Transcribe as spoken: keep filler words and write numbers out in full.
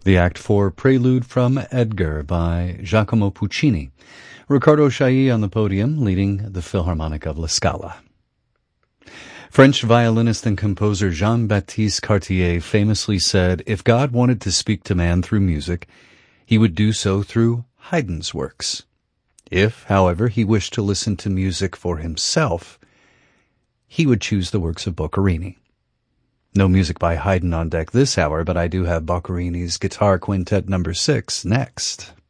The Act four Prelude from Edgar by Giacomo Puccini. Riccardo Chailly on the podium, leading the Philharmonic of La Scala. French violinist and composer Jean-Baptiste Cartier famously said, "If God wanted to speak to man through music, he would do so through Haydn's works. If, however, he wished to listen to music for himself, he would choose the works of Boccherini." No music by Haydn on deck this hour, but I do have Boccherini's Guitar Quintet number six next.